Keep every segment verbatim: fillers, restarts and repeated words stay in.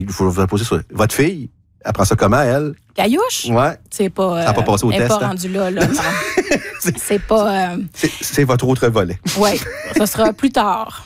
Il faut vous poser sur votre fille. Elle prend ça comment, elle? Caillouche? Ouais. C'est pas. Ça n'a pas passé au elle test. Elle n'est pas hein? rendue là, là. c'est, c'est pas. Euh... C'est, c'est votre autre volet. Oui, ça sera plus tard.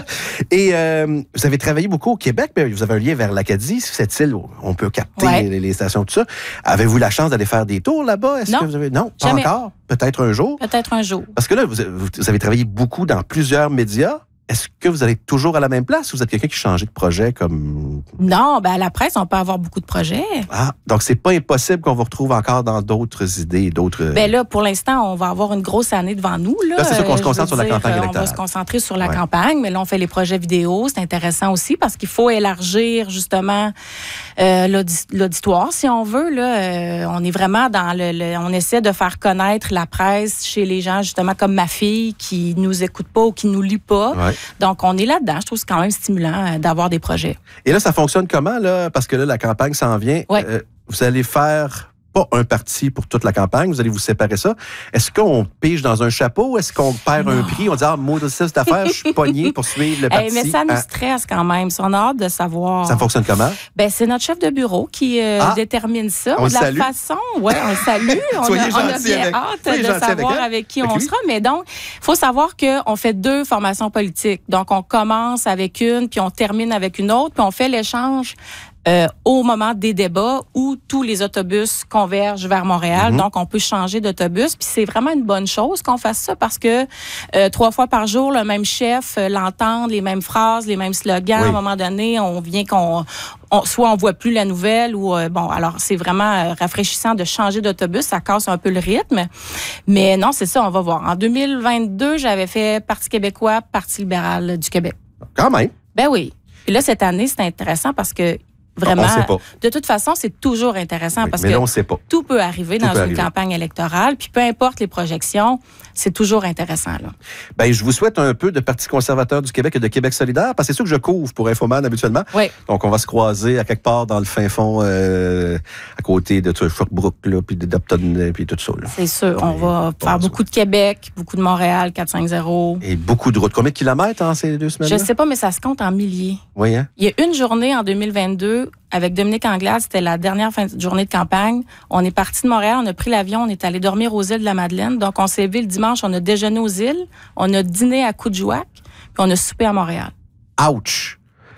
Et euh, vous avez travaillé beaucoup au Québec, mais vous avez un lien vers l'Acadie. Cette île, on peut capter ouais. les, les stations, tout ça. Avez-vous la chance d'aller faire des tours là-bas? Est-ce non. que vous avez... Non, pas jamais. encore. Peut-être un jour. Peut-être un jour. Parce que là, vous, vous avez travaillé beaucoup dans plusieurs médias. Est-ce que vous allez toujours à la même place ou vous êtes quelqu'un qui change de projet comme... Non, ben à la presse, on peut avoir beaucoup de projets. Ah, donc c'est pas impossible qu'on vous retrouve encore dans d'autres idées, d'autres... Ben là, pour l'instant, on va avoir une grosse année devant nous. Là, là c'est sûr qu'on se concentre sur dire, la campagne on électorale. On va se concentrer sur la ouais. campagne, mais là, on fait les projets vidéo. C'est intéressant aussi parce qu'il faut élargir, justement, euh, l'audi- l'auditoire, si on veut. Là, euh, on est vraiment dans le, le... On essaie de faire connaître la presse chez les gens, justement, comme ma fille, qui nous écoute pas ou qui nous lit pas. Ouais. Donc, on est là dedans. Je trouve que c'est quand même stimulant euh, d'avoir des projets. Et là, ça fonctionne comment, là? Parce que là, la campagne s'en vient. Ouais. Euh, vous allez faire pas un parti pour toute la campagne, vous allez vous séparer ça. Est-ce qu'on pige dans un chapeau? Est-ce qu'on perd non. un prix? On dit, ah, moi, de cette affaire, je suis pogné pour suivre le parti. Hey, mais ça nous hein? stresse quand même. Si on a hâte de savoir. Ça fonctionne comment? Ben, c'est notre chef de bureau qui euh, ah, détermine ça. On de le la salue. façon, ouais, on le salue. on, Soyez a, on a bien avec, hâte de savoir avec, avec qui avec on lui? sera. Mais donc, il faut savoir qu'on fait deux formations politiques. Donc, on commence avec une, puis on termine avec une autre, puis on fait l'échange Euh, au moment des débats où tous les autobus convergent vers Montréal. Mm-hmm. Donc, on peut changer d'autobus. Puis c'est vraiment une bonne chose qu'on fasse ça parce que euh, trois fois par jour, le même chef, euh, l'entendre, les mêmes phrases, les mêmes slogans, oui. à un moment donné, on vient qu'on... On, soit on voit plus la nouvelle ou... Euh, bon, alors c'est vraiment euh, rafraîchissant de changer d'autobus. Ça casse un peu le rythme. Mais non, c'est ça, on va voir. En deux mille vingt-deux, j'avais fait Parti québécois, Parti libéral du Québec. Quand même. Ben oui. Puis là, cette année, c'est intéressant parce que vraiment, on sait pas. De toute façon, c'est toujours intéressant oui, parce mais que là, on sait pas. tout peut arriver tout dans peut une arriver. campagne électorale. Puis peu importe les projections, c'est toujours intéressant. Là. Ben, je vous souhaite un peu de Parti conservateur du Québec et de Québec solidaire, parce que c'est sûr que je couvre pour Infoman habituellement. Oui. Donc, on va se croiser à quelque part dans le fin fond, euh, à côté de Sherbrooke, là, puis de Dupton, puis tout ça. Là. C'est sûr. On et va faire beaucoup de Québec, beaucoup de Montréal, quatre cent cinquante. Et beaucoup de routes. Combien de kilomètres en ces deux semaines? Je ne sais pas, mais ça se compte en milliers. Oui, hein? Il y a une journée en deux mille vingt-deux avec Dominique Anglade, c'était la dernière fin de journée de campagne. On est parti de Montréal, on a pris l'avion, on est allé dormir aux îles de la Madeleine. Donc, on s'est levé le dimanche, on a déjeuné aux îles, on a dîné à Coudjouac, puis on a soupé à Montréal. Ouch!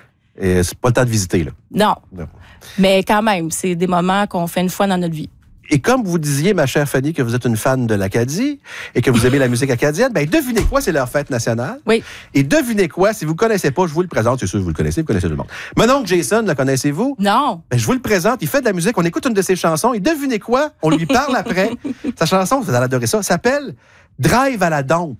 Et c'est pas le temps de visiter, là. Non. non. Mais quand même, c'est des moments qu'on fait une fois dans notre vie. Et comme vous disiez, ma chère Fanny, que vous êtes une fan de l'Acadie et que vous aimez la musique acadienne, bien, devinez quoi, c'est leur fête nationale. Oui. Et devinez quoi, si vous ne connaissez pas, je vous le présente. C'est sûr que vous le connaissez, vous connaissez tout le monde. Mon oncle Jason, le connaissez-vous? Non. Ben, je vous le présente, il fait de la musique, on écoute une de ses chansons et devinez quoi, on lui parle après. Sa chanson, vous allez adorer ça, s'appelle « Drive à la dompe ».